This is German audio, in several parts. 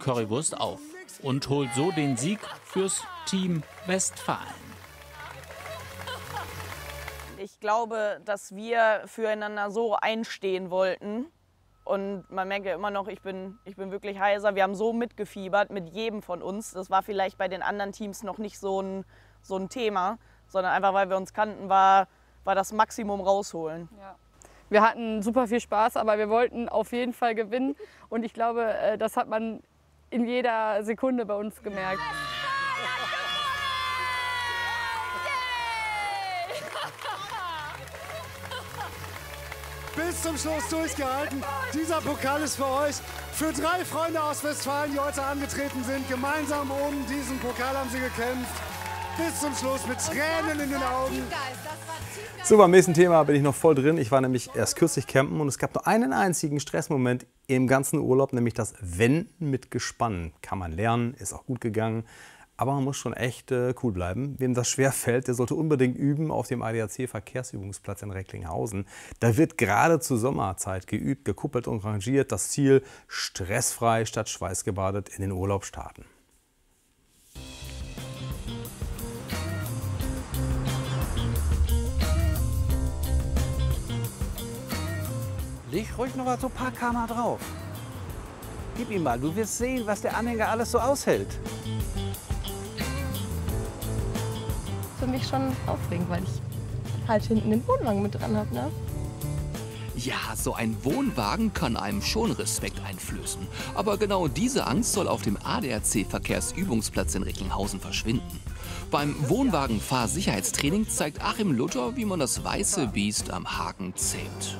Currywurst auf und holt so den Sieg fürs Team Westfalen. Ich glaube, dass wir füreinander so einstehen wollten. Und man merkt ja immer noch, ich bin wirklich heiser. Wir haben so mitgefiebert mit jedem von uns. Das war vielleicht bei den anderen Teams noch nicht so ein Thema, sondern einfach, weil wir uns kannten, war das Maximum rausholen. Ja. Wir hatten super viel Spaß, aber wir wollten auf jeden Fall gewinnen. Und ich glaube, das hat man in jeder Sekunde bei uns gemerkt. Bis zum Schluss durchgehalten. Dieser Pokal ist für euch. Für 3 Freunde aus Westfalen, die heute angetreten sind. Gemeinsam um diesen Pokal haben sie gekämpft. Bis zum Schluss mit Tränen in den Augen. So, beim nächsten Thema bin ich noch voll drin. Ich war nämlich erst kürzlich campen und es gab nur einen einzigen Stressmoment im ganzen Urlaub, nämlich das Wenden mit Gespann. Kann man lernen, ist auch gut gegangen. Aber man muss schon echt cool bleiben. Wem das schwer fällt, der sollte unbedingt üben auf dem ADAC-Verkehrsübungsplatz in Recklinghausen. Da wird gerade zur Sommerzeit geübt, gekuppelt und rangiert. Das Ziel: stressfrei statt schweißgebadet in den Urlaub starten. Leg ruhig noch mal so ein paar km drauf. Gib ihm mal, du wirst sehen, was der Anhänger alles so aushält. Für mich schon aufregend, weil ich halt hinten den Wohnwagen mit dran habe, ne? Ja, so ein Wohnwagen kann einem schon Respekt einflößen. Aber genau diese Angst soll auf dem ADAC-Verkehrsübungsplatz in Recklinghausen verschwinden. Beim Wohnwagenfahrsicherheitstraining zeigt Achim Luther, wie man das weiße Biest am Haken zähmt.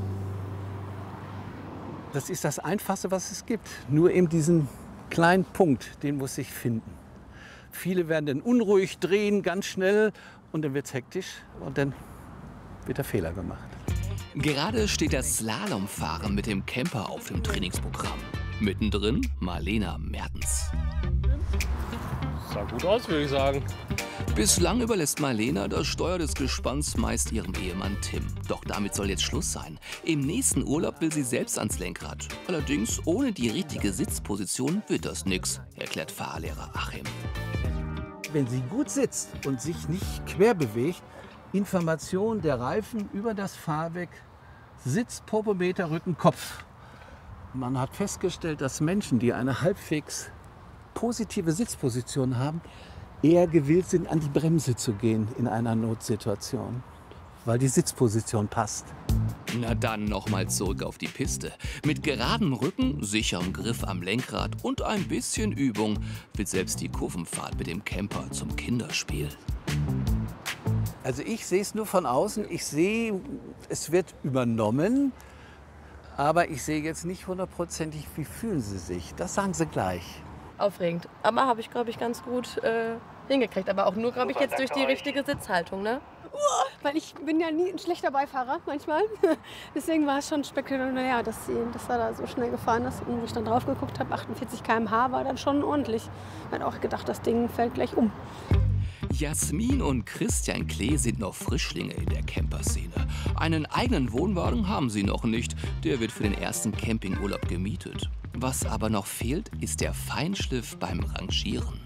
Das ist das Einfachste, was es gibt. Nur eben diesen kleinen Punkt, den muss ich finden. Viele werden dann unruhig, drehen ganz schnell und dann wird es hektisch und dann wird der Fehler gemacht. Gerade steht das Slalomfahren mit dem Camper auf dem Trainingsprogramm. Mittendrin Marlena Mertens. Sah gut aus, würde ich sagen. Bislang überlässt Marlena das Steuer des Gespanns meist ihrem Ehemann Tim. Doch damit soll jetzt Schluss sein. Im nächsten Urlaub will sie selbst ans Lenkrad. Allerdings ohne die richtige Sitzposition wird das nix, erklärt Fahrlehrer Achim. Wenn sie gut sitzt und sich nicht quer bewegt, Information der Reifen über das Fahrwerk, Sitz, Popometer, Rücken, Kopf. Man hat festgestellt, dass Menschen, die eine halbwegs positive Sitzposition haben, eher gewillt sind, an die Bremse zu gehen in einer Notsituation, weil die Sitzposition passt. Na dann nochmal zurück auf die Piste. Mit geradem Rücken, sicherem Griff am Lenkrad und ein bisschen Übung wird selbst die Kurvenfahrt mit dem Camper zum Kinderspiel. Also ich sehe es nur von außen. Ich sehe, es wird übernommen, aber ich sehe jetzt nicht hundertprozentig, wie fühlen sie sich. Das sagen sie gleich. Aufregend. Aber habe ich, glaube ich, ganz gut hingekriegt. Aber auch nur, glaube ich, jetzt durch die richtige Sitzhaltung, ne? Weil ich bin ja nie ein schlechter Beifahrer manchmal. Deswegen war es schon spektakulär, dass er da so schnell gefahren ist. Und wo ich dann drauf geguckt habe, 48 km/h war dann schon ordentlich. Ich habe auch gedacht, das Ding fällt gleich um. Jasmin und Christian Klee sind noch Frischlinge in der Camperszene. Einen eigenen Wohnwagen haben sie noch nicht. Der wird für den ersten Campingurlaub gemietet. Was aber noch fehlt, ist der Feinschliff beim Rangieren.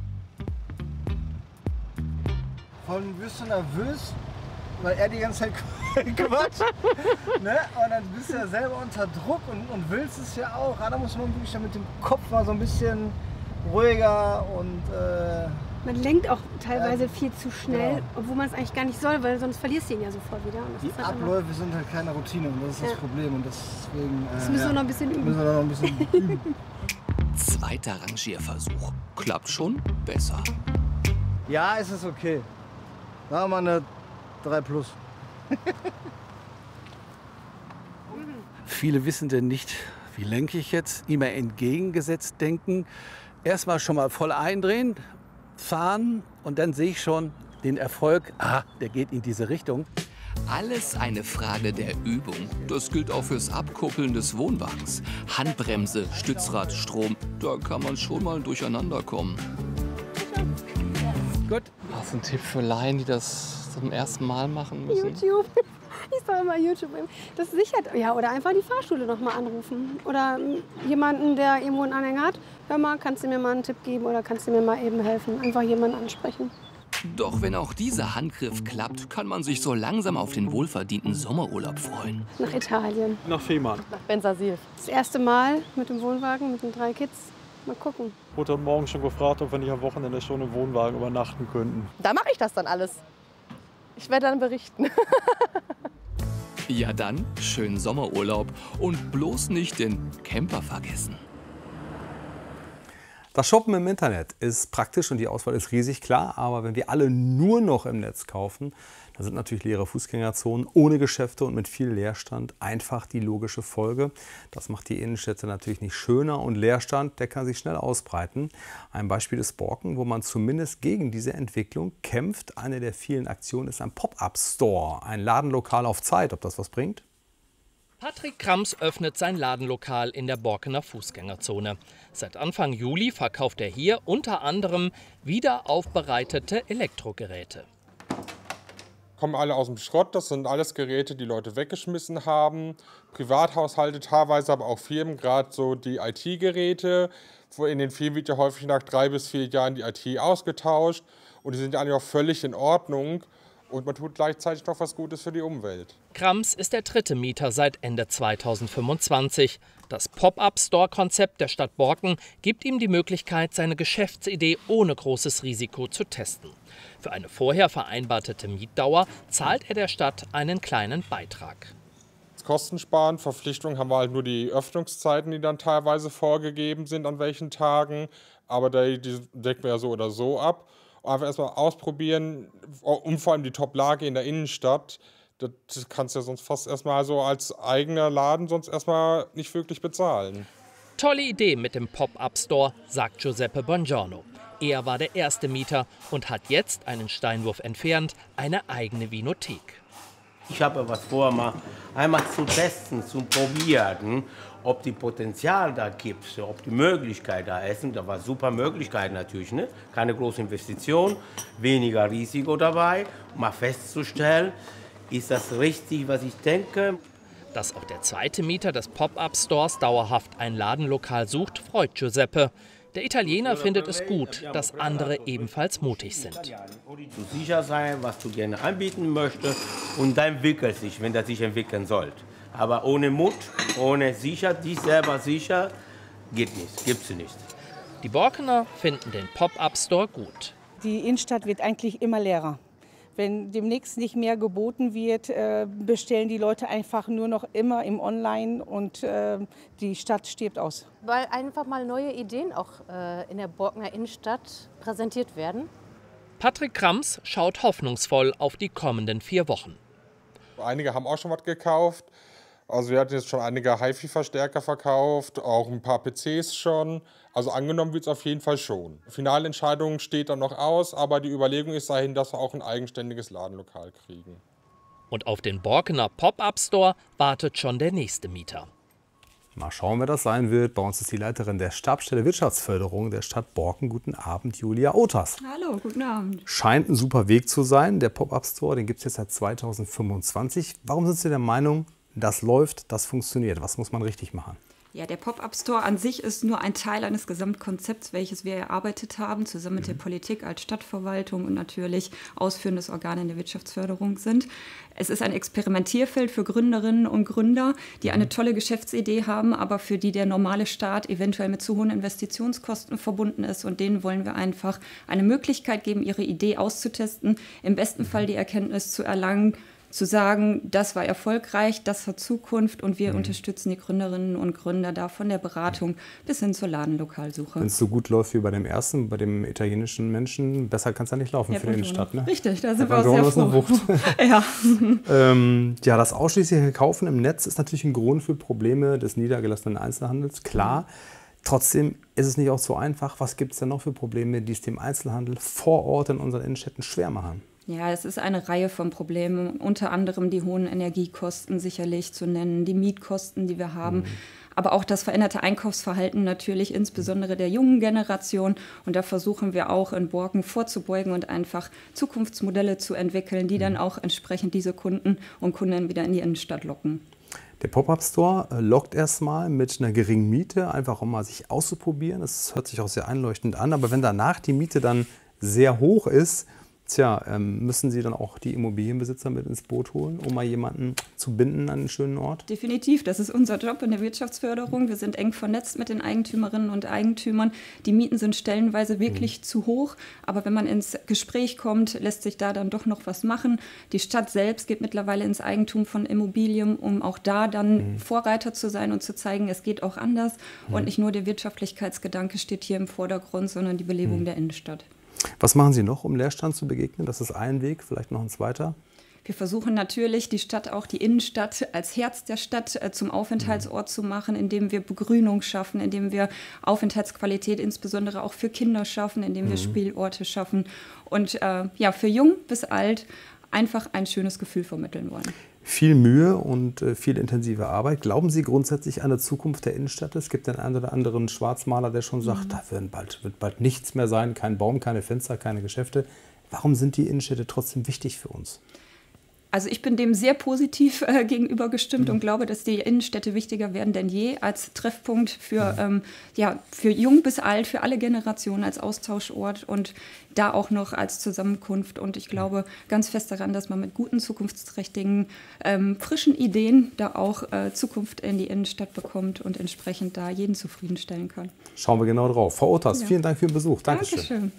Vorhin wirst du nervös, weil er die ganze Zeit quatscht. Ne? Und dann bist du ja selber unter Druck und willst es ja auch. Da muss man wirklich mit dem Kopf mal so ein bisschen ruhiger und... Man lenkt auch teilweise viel zu schnell, genau, obwohl man es eigentlich gar nicht soll, weil sonst verlierst du ihn ja sofort wieder. Und die Abläufe sind halt keine Routine und das ist das Problem. Und deswegen, das müssen wir noch ein bisschen üben. Müssen wir noch ein bisschen üben. Zweiter Rangierversuch. Klappt schon besser. Ja, es ist okay. Machen wir eine 3+. Viele wissen denn nicht, wie lenke ich jetzt, immer entgegengesetzt denken. Erstmal schon mal voll eindrehen, fahren und dann sehe ich schon den Erfolg, der geht in diese Richtung. Alles eine Frage der Übung. Das gilt auch fürs Abkuppeln des Wohnwagens. Handbremse, Stützrad, Strom, da kann man schon mal durcheinander kommen. Gut. Hast du einen Tipp für Laien, die das zum ersten Mal machen müssen? YouTube. ich sage immer YouTube. Das sichert, ja, oder einfach die Fahrschule noch mal anrufen. Oder jemanden, der irgendwo einen Anhänger hat. Hör mal, kannst du mir mal einen Tipp geben oder kannst du mir mal eben helfen? Einfach jemanden ansprechen. Doch wenn auch dieser Handgriff klappt, kann man sich so langsam auf den wohlverdienten Sommerurlaub freuen. Nach Italien. Nach Fehmarn. Nach Bensersiel. Das erste Mal mit dem Wohnwagen, mit den 3 Kids. Mal gucken. Ich wurde heute Morgen schon gefragt, ob wir nicht am Wochenende schon im Wohnwagen übernachten könnten. Da mache ich das dann alles. Ich werde dann berichten. Ja dann, schönen Sommerurlaub und bloß nicht den Camper vergessen. Das Shoppen im Internet ist praktisch und die Auswahl ist riesig, klar. Aber wenn wir alle nur noch im Netz kaufen, dann sind natürlich leere Fußgängerzonen ohne Geschäfte und mit viel Leerstand einfach die logische Folge. Das macht die Innenstädte natürlich nicht schöner und Leerstand, der kann sich schnell ausbreiten. Ein Beispiel ist Borken, wo man zumindest gegen diese Entwicklung kämpft. Eine der vielen Aktionen ist ein Pop-up-Store, ein Ladenlokal auf Zeit. Ob das was bringt? Patrick Krams öffnet sein Ladenlokal in der Borkener Fußgängerzone. Seit Anfang Juli verkauft er hier unter anderem wiederaufbereitete Elektrogeräte. Kommen alle aus dem Schrott, das sind alles Geräte, die Leute weggeschmissen haben. Privathaushalte teilweise, aber auch Firmen, gerade so die IT-Geräte. In den Firmen wird ja häufig nach 3 bis 4 Jahren die IT ausgetauscht. Und die sind ja eigentlich auch völlig in Ordnung. Und man tut gleichzeitig noch was Gutes für die Umwelt. Krams ist der 3. Mieter seit Ende 2025. Das Pop-up-Store-Konzept der Stadt Borken gibt ihm die Möglichkeit, seine Geschäftsidee ohne großes Risiko zu testen. Für eine vorher vereinbarte Mietdauer zahlt er der Stadt einen kleinen Beitrag. Kostensparen, Verpflichtung haben wir halt nur die Öffnungszeiten, die dann teilweise vorgegeben sind, an welchen Tagen. Aber die decken wir ja so oder so ab. Einfach erstmal ausprobieren und vor allem die Top-Lage in der Innenstadt. Das kannst du ja sonst fast erstmal so als eigener Laden sonst erstmal nicht wirklich bezahlen. Tolle Idee mit dem Pop-up-Store, sagt Giuseppe Bongiorno. Er war der erste Mieter und hat jetzt, einen Steinwurf entfernt, eine eigene Vinothek. Ich habe was vor, einmal zu testen, zu probieren, ob die Potenzial da gibt, ob die Möglichkeit da ist. Da war super Möglichkeit natürlich, ne? Keine große Investition, weniger Risiko dabei, um mal festzustellen, ist das richtig, was ich denke. Dass auch der zweite Mieter des Pop-up-Stores dauerhaft ein Ladenlokal sucht, freut Giuseppe. Der Italiener findet es gut, dass andere ebenfalls mutig sind. Du sicher sein, was du gerne anbieten möchtest und dann entwickelt sich, wenn das sich entwickeln soll. Aber ohne Mut, ohne sicher, dich selber sicher, geht nicht, gibt's nicht. Die Borkener finden den Pop-up-Store gut. Die Innenstadt wird eigentlich immer leerer. Wenn demnächst nicht mehr geboten wird, bestellen die Leute einfach nur noch immer im Online und die Stadt stirbt aus. Weil einfach mal neue Ideen auch in der Borkener Innenstadt präsentiert werden. Patrick Krams schaut hoffnungsvoll auf die kommenden 4 Wochen. Einige haben auch schon was gekauft. Also wir hatten jetzt schon einige HiFi-Verstärker verkauft, auch ein paar PCs schon. Also angenommen wird es auf jeden Fall schon. Finalentscheidung steht dann noch aus, aber die Überlegung ist dahin, dass wir auch ein eigenständiges Ladenlokal kriegen. Und auf den Borkener Pop-up-Store wartet schon der nächste Mieter. Mal schauen, wer das sein wird. Bei uns ist die Leiterin der Stabsstelle Wirtschaftsförderung der Stadt Borken. Guten Abend, Julia Others. Hallo, guten Abend. Scheint ein super Weg zu sein. Der Pop-up-Store, den gibt es jetzt seit 2025. Warum sind Sie der Meinung, das läuft, das funktioniert? Was muss man richtig machen? Ja, der Pop-up-Store an sich ist nur ein Teil eines Gesamtkonzepts, welches wir erarbeitet haben, zusammen mit der Politik als Stadtverwaltung und natürlich ausführendes Organ in der Wirtschaftsförderung sind. Es ist ein Experimentierfeld für Gründerinnen und Gründer, die eine tolle Geschäftsidee haben, aber für die der normale Staat eventuell mit zu hohen Investitionskosten verbunden ist. Und denen wollen wir einfach eine Möglichkeit geben, ihre Idee auszutesten, im besten Fall die Erkenntnis zu erlangen, zu sagen, das war erfolgreich, das hat Zukunft und wir unterstützen die Gründerinnen und Gründer da von der Beratung bis hin zur Ladenlokalsuche. Wenn es so gut läuft wie bei dem ersten, bei dem italienischen Menschen, besser kann es ja nicht laufen für die Innenstadt. Ne? Richtig, da sind wir auch sehr froh. Ja. Ja, das ausschließliche Kaufen im Netz ist natürlich ein Grund für Probleme des niedergelassenen Einzelhandels, klar. Trotzdem ist es nicht auch so einfach. Was gibt es denn noch für Probleme, die es dem Einzelhandel vor Ort in unseren Innenstädten schwer machen? Ja, es ist eine Reihe von Problemen, unter anderem die hohen Energiekosten sicherlich zu nennen, die Mietkosten, die wir haben. aber auch das veränderte Einkaufsverhalten natürlich, insbesondere der jungen Generation. Und da versuchen wir auch in Borken vorzubeugen und einfach Zukunftsmodelle zu entwickeln, die dann auch entsprechend diese Kunden und Kundinnen wieder in die Innenstadt locken. Der Pop-Up-Store lockt erstmal mit einer geringen Miete, einfach um mal sich auszuprobieren. Das hört sich auch sehr einleuchtend an, aber wenn danach die Miete dann sehr hoch ist, müssen Sie dann auch die Immobilienbesitzer mit ins Boot holen, um mal jemanden zu binden an einen schönen Ort? Definitiv, das ist unser Job in der Wirtschaftsförderung. Wir sind eng vernetzt mit den Eigentümerinnen und Eigentümern. Die Mieten sind stellenweise wirklich zu hoch, aber wenn man ins Gespräch kommt, lässt sich da dann doch noch was machen. Die Stadt selbst geht mittlerweile ins Eigentum von Immobilien, um auch da dann Vorreiter zu sein und zu zeigen, es geht auch anders. Und nicht nur der Wirtschaftlichkeitsgedanke steht hier im Vordergrund, sondern die Belebung der Innenstadt. Was machen Sie noch, um Leerstand zu begegnen? Das ist ein Weg, vielleicht noch ein zweiter? Wir versuchen natürlich, die Stadt, auch die Innenstadt, als Herz der Stadt zum Aufenthaltsort zu machen, indem wir Begrünung schaffen, indem wir Aufenthaltsqualität insbesondere auch für Kinder schaffen, indem wir Spielorte schaffen und für jung bis alt einfach ein schönes Gefühl vermitteln wollen. Viel Mühe und viel intensive Arbeit. Glauben Sie grundsätzlich an die Zukunft der Innenstadt? Es gibt den einen oder anderen Schwarzmaler, der schon sagt, da wird bald nichts mehr sein, kein Baum, keine Fenster, keine Geschäfte. Warum sind die Innenstädte trotzdem wichtig für uns? Also ich bin dem sehr positiv gegenüber gestimmt und glaube, dass die Innenstädte wichtiger werden denn je als Treffpunkt für jung bis alt, für alle Generationen, als Austauschort und da auch noch als Zusammenkunft. Und ich glaube ganz fest daran, dass man mit guten, zukunftsträchtigen, frischen Ideen da auch Zukunft in die Innenstadt bekommt und entsprechend da jeden zufriedenstellen kann. Schauen wir genau drauf. Frau Otters, vielen Dank für den Besuch. Dankeschön.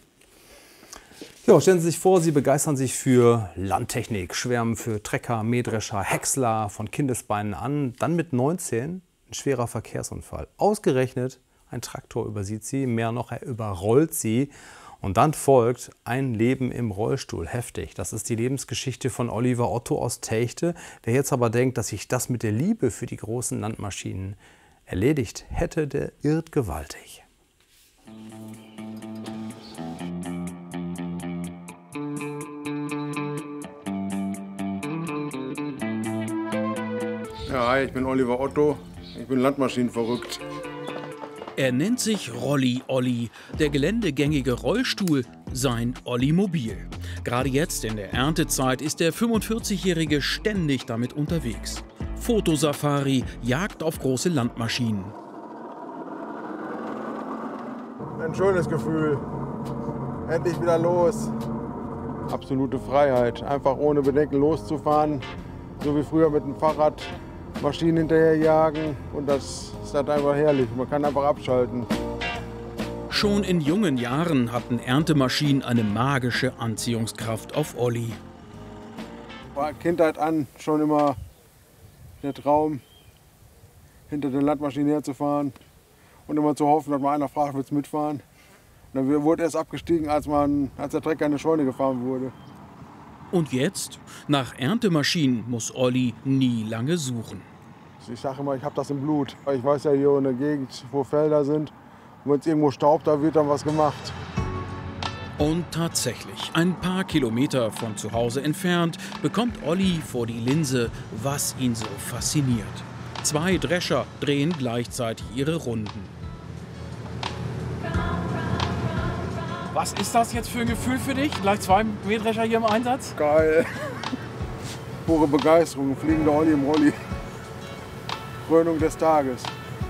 Ja, stellen Sie sich vor, Sie begeistern sich für Landtechnik, schwärmen für Trecker, Mähdrescher, Häcksler von Kindesbeinen an. Dann mit 19 ein schwerer Verkehrsunfall. Ausgerechnet ein Traktor übersieht Sie, mehr noch, er überrollt Sie. Und dann folgt ein Leben im Rollstuhl. Heftig. Das ist die Lebensgeschichte von Oliver Otto aus Techte. Wer jetzt aber denkt, dass sich das mit der Liebe für die großen Landmaschinen erledigt hätte, der irrt gewaltig. Ja, hi, ich bin Oliver Otto. Ich bin Landmaschinenverrückt. Er nennt sich Rolli Olli, der geländegängige Rollstuhl, sein Ollimobil. Gerade jetzt in der Erntezeit ist der 45-Jährige ständig damit unterwegs. Fotosafari, Jagd auf große Landmaschinen. Ein schönes Gefühl. Endlich wieder los. Absolute Freiheit. Einfach ohne Bedenken loszufahren. So wie früher mit dem Fahrrad. Maschinen hinterherjagen und das ist halt einfach herrlich. Man kann einfach abschalten. Schon in jungen Jahren hatten Erntemaschinen eine magische Anziehungskraft auf Olli. War Kindheit an schon immer der Traum, hinter den Landmaschinen herzufahren und immer zu hoffen, dass mal einer fragt, willst du mitfahren? Und dann wurde erst abgestiegen, als der Trecker in eine Scheune gefahren wurde. Und jetzt? Nach Erntemaschinen muss Olli nie lange suchen. Ich sage immer, ich habe das im Blut. Ich weiß ja hier in der Gegend, wo Felder sind. Und wenn es irgendwo staubt, da wird dann was gemacht. Und tatsächlich, ein paar Kilometer von zu Hause entfernt, bekommt Olli vor die Linse, was ihn so fasziniert. 2 Drescher drehen gleichzeitig ihre Runden. Was ist das jetzt für ein Gefühl für dich? Gleich 2 Mähdrescher hier im Einsatz? Geil. Pure Begeisterung, fliegender Olli im Rolli. Krönung des Tages.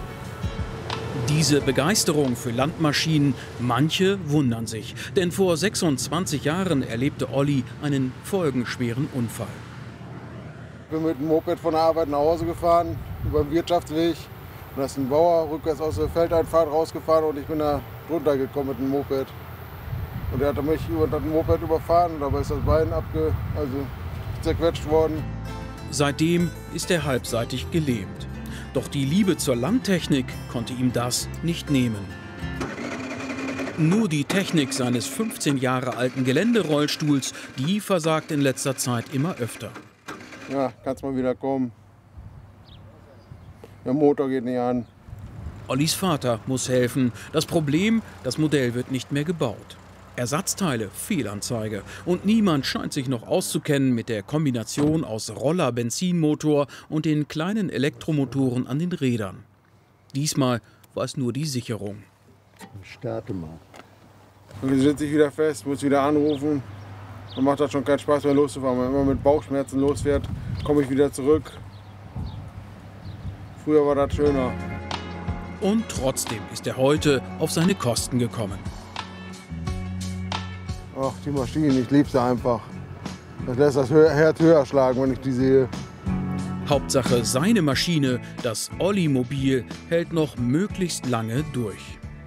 Diese Begeisterung für Landmaschinen, manche wundern sich. Denn vor 26 Jahren erlebte Olli einen folgenschweren Unfall. Ich bin mit dem Moped von der Arbeit nach Hause gefahren, über den Wirtschaftsweg. Und da ist ein Bauer rückwärts aus der Feldeinfahrt rausgefahren und ich bin da drunter gekommen mit dem Moped. Und er hat mich über das Moped überfahren und dabei ist das Bein zerquetscht worden. Seitdem ist er halbseitig gelähmt. Doch die Liebe zur Landtechnik konnte ihm das nicht nehmen. Nur die Technik seines 15 Jahre alten Geländerollstuhls, die versagt in letzter Zeit immer öfter. Ja, kann's mal wieder kommen. Der Motor geht nicht an. Ollis Vater muss helfen. Das Problem, das Modell wird nicht mehr gebaut. Ersatzteile, Fehlanzeige. Und niemand scheint sich noch auszukennen mit der Kombination aus Roller-Benzinmotor und den kleinen Elektromotoren an den Rädern. Diesmal war es nur die Sicherung. Starte mal. Und dann sitze ich wieder fest, muss wieder anrufen. Dann macht das schon keinen Spaß mehr loszufahren. Wenn man mit Bauchschmerzen losfährt, komme ich wieder zurück. Früher war das schöner. Und trotzdem ist er heute auf seine Kosten gekommen. Ach, die Maschinen, ich liebe sie einfach. Das lässt das Herz höher schlagen, wenn ich die sehe. Hauptsache seine Maschine, das Olli-Mobil, hält noch möglichst lange durch.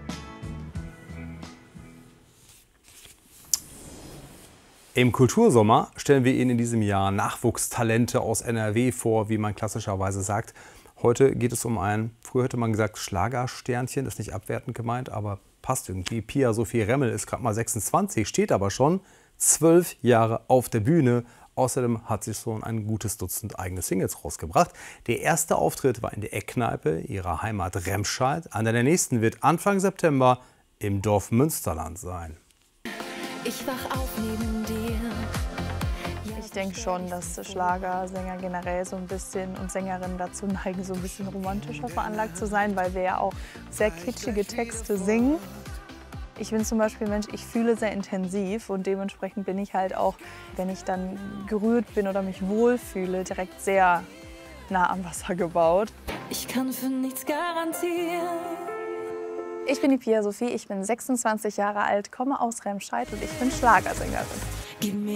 Im Kultursommer stellen wir Ihnen in diesem Jahr Nachwuchstalente aus NRW vor, wie man klassischerweise sagt. Heute geht es um ein, früher hätte man gesagt Schlagersternchen, ist nicht abwertend gemeint, aber passt irgendwie. Pia Sophie Remmel ist gerade mal 26, steht aber schon 12 Jahre auf der Bühne. Außerdem hat sie schon ein gutes Dutzend eigene Singles rausgebracht. Der erste Auftritt war in der Eckkneipe ihrer Heimat Remscheid. Einer der nächsten wird Anfang September im Dorf Münsterland sein. Ich wach auf neben dir. Ich denke schon, dass Schlagersänger generell so ein bisschen und Sängerinnen dazu neigen, so ein bisschen romantischer veranlagt zu sein, weil wir ja auch sehr kitschige Texte singen. Ich bin zum Beispiel Mensch, ich fühle sehr intensiv und dementsprechend bin ich halt auch, wenn ich dann gerührt bin oder mich wohlfühle, direkt sehr nah am Wasser gebaut. Ich kann für nichts garantieren. Ich bin die Pia Sophie, ich bin 26 Jahre alt, komme aus Remscheid und ich bin Schlagersängerin.